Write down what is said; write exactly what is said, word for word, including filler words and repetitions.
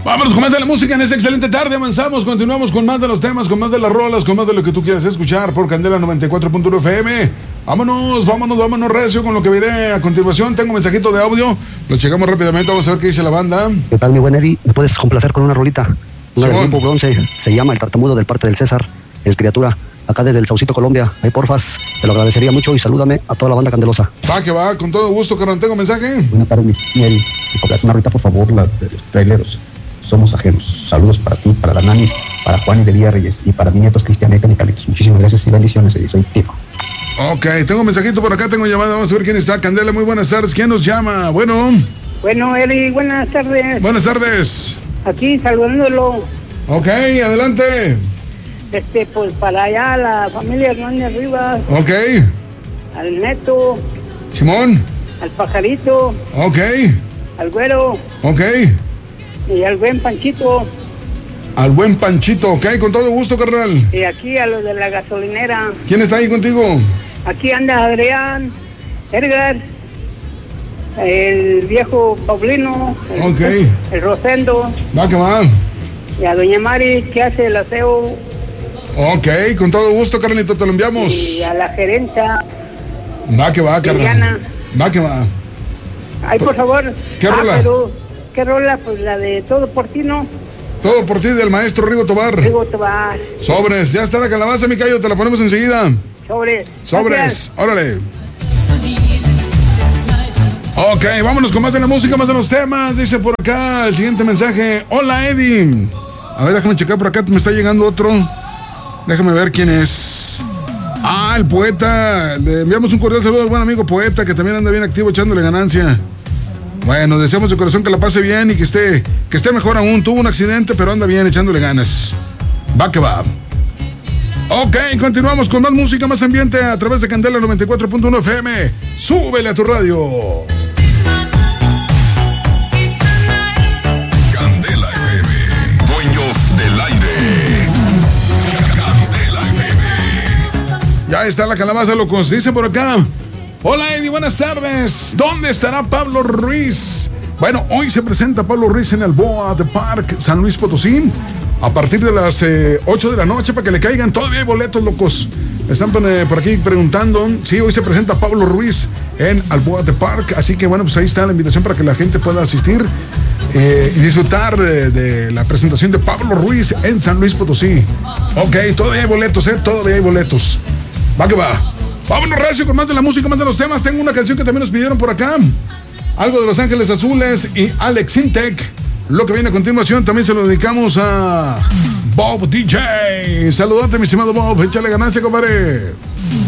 Vámonos con más de la música en esta excelente tarde. Avanzamos, continuamos con más de los temas, con más de las rolas, con más de lo que tú quieras escuchar por Candela noventa y cuatro punto uno F M. Vámonos, vámonos, vámonos recio con lo que viene a continuación. Tengo un mensajito de audio, lo checamos rápidamente, vamos a ver qué dice la banda. ¿Qué tal, mi buen Eddie? ¿Me puedes complacer con una rolita? Una del grupo Bronce, se llama El Tartamudo, del parte del César, el Criatura, acá desde el Saucito, Colombia. Ahí, porfas, te lo agradecería mucho y salúdame a toda la banda candelosa. Va, que va, con todo gusto, carnal. ¿Tengo mensaje? Buenas tardes, mis Eddie. ¿Me compras una rolita, por favor, la de los traileros? Somos ajenos. Saludos para ti, para la Nanis, para Juanis de Villa Reyes y para mis nietos Cristianeta y Carlitos. Muchísimas gracias y bendiciones, Eddie. Soy Tico. Ok, tengo un mensajito por acá, tengo llamada, vamos a ver quién está. Candela, muy buenas tardes, ¿quién nos llama? Bueno. Bueno, Eddie, buenas tardes. Buenas tardes. Aquí saludándolo. Ok, adelante. Este, pues para allá, la familia Hernández Rivas. Ok. Al Neto. Simón. Al Pajarito. Ok. Al Güero. Ok. Y al buen Panchito. Al buen Panchito, ok, con todo gusto, carnal. Y aquí a los de la gasolinera. ¿Quién está ahí contigo? Aquí anda Adrián, Edgar, el viejo Paulino, el, okay. el Rosendo. Va que va. Y a doña Mari, que hace el aseo. Ok, con todo gusto, carnalito, te lo enviamos. Y a la gerenta. Va que va, carnal. Va que va. Ay, por favor. ¿Qué ah, rola? Pero, ¿qué rola? Pues la de Todo por ti, ¿no? Todo por ti, del maestro Rigo Tobar. Rigo Tobar. Sobres, ya está la calabaza, mi callo, te la ponemos enseguida. Sobres. Sobres, Gracias. Órale. Ok, vámonos con más de la música, más de los temas. Dice por acá el siguiente mensaje. Hola, Eddie. A ver, déjame checar por acá, me está llegando otro. Déjame ver quién es. Ah, el Poeta. Le enviamos un cordial saludo al buen amigo Poeta, que también anda bien activo echándole ganancia. Bueno, deseamos de corazón que la pase bien y que esté, que esté mejor aún. Tuvo un accidente, pero anda bien echándole ganas. Va que va. Ok, continuamos con más música, más ambiente a través de Candela noventa y cuatro punto uno F M. Súbele a tu radio. Candela F M, dueños del aire. Candela F M. Ya está la calabaza, locos. Dice por acá. Hola, Eddie, buenas tardes. ¿Dónde estará Pablo Ruiz? Bueno, hoy se presenta Pablo Ruiz en el Boa de Park, San Luis Potosí, a partir de las eh, ocho de la noche, para que le caigan. Todavía hay boletos, locos. Están eh, por aquí preguntando. Sí, hoy se presenta Pablo Ruiz en Alboa de Park, así que bueno, pues ahí está la invitación para que la gente pueda asistir eh, y disfrutar de, de la presentación de Pablo Ruiz en San Luis Potosí. Ok, todavía hay boletos, eh, todavía hay boletos. Va que va. Vámonos recio con más de la música, más de los temas. Tengo una canción que también nos pidieron por acá. Algo de Los Ángeles Azules y Alex Intec. Lo que viene a continuación también se lo dedicamos a Bob D J. Saludate, mi estimado Bob. Échale ganancia, compadre.